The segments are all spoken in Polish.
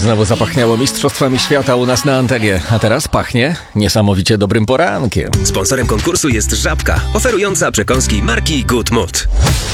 Znowu zapachniało mistrzostwami świata u nas na antenie, a teraz pachnie niesamowicie dobrym porankiem. Sponsorem konkursu jest Żabka, oferująca przekąski marki Good Mood.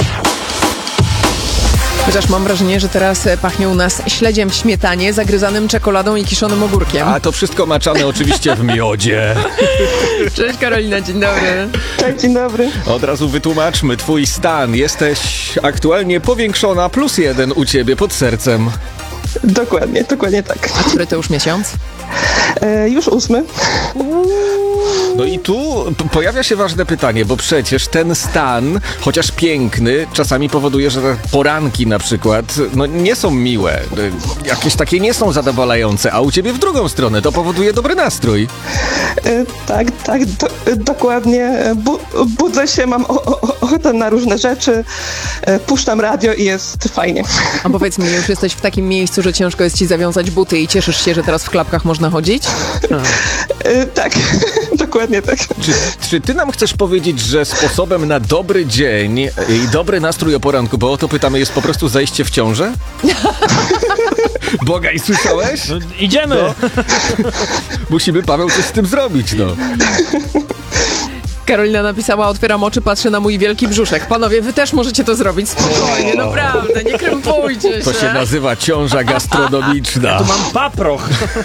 Chociaż mam wrażenie, że teraz pachnie u nas śledziem w śmietanie, zagryzanym czekoladą i kiszonym ogórkiem. A to wszystko maczane oczywiście w miodzie. Cześć Karolina, dzień dobry. Cześć, dzień dobry. Od razu wytłumaczmy twój stan. Jesteś aktualnie powiększona +1 u ciebie pod sercem. Dokładnie tak. A który to już miesiąc? Już 8. No i tu pojawia się ważne pytanie, bo przecież ten stan, chociaż piękny, czasami powoduje, że te poranki na przykład, no nie są miłe, jakieś takie nie są zadowalające, a u ciebie w drugą stronę to powoduje dobry nastrój. Tak, dokładnie. Budzę się, mam ochotę na różne rzeczy, puszczam radio i jest fajnie. A powiedz mi, już jesteś w takim miejscu, że ciężko jest ci zawiązać buty i cieszysz się, że teraz w klapkach można chodzić? Tak, dokładnie tak. Czy ty nam chcesz powiedzieć, że sposobem na dobry dzień i dobry nastrój o poranku, bo o to pytamy, jest po prostu zajście w ciążę? Bogaj, słyszałeś? No, idziemy! No. Musimy, Paweł, coś z tym zrobić, no. Karolina napisała, otwieram oczy, patrzę na mój wielki brzuszek. Panowie, wy też możecie to zrobić spokojnie, naprawdę, nie krępujcie się. To się nazywa ciąża gastronomiczna. Tu mam paproch.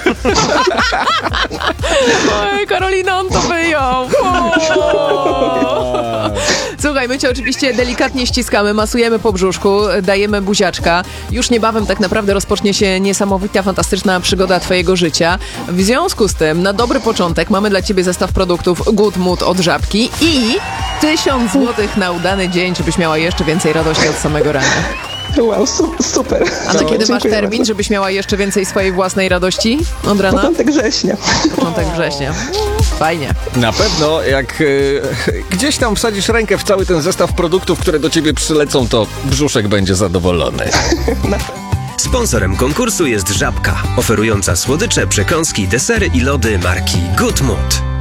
Oj, Karolina, on to wyjął. Słuchaj, my cię oczywiście delikatnie ściskamy, masujemy po brzuszku, dajemy buziaczka. Już niebawem tak naprawdę rozpocznie się niesamowita, fantastyczna przygoda twojego życia. W związku z tym, na dobry początek mamy dla ciebie zestaw produktów Good Mood od Żabki i 1000 złotych na udany dzień, żebyś miała jeszcze więcej radości od samego rana. Wow, super. A na kiedy masz Dziękuję termin, bardzo. żebyś miała jeszcze więcej swojej własnej radości od rana? Początek września. Początek września. Fajnie. Na pewno, jak gdzieś tam wsadzisz rękę w cały ten zestaw produktów, które do ciebie przylecą, to brzuszek będzie zadowolony. Sponsorem konkursu jest Żabka, oferująca słodycze, przekąski, desery i lody marki Good Mood.